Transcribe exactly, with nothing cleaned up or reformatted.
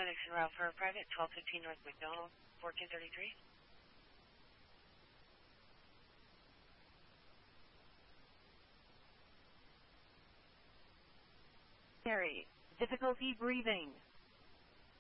Athletics en route for a private, twelve fifteen North McDonald, fourteen thirty-three. Difficulty breathing.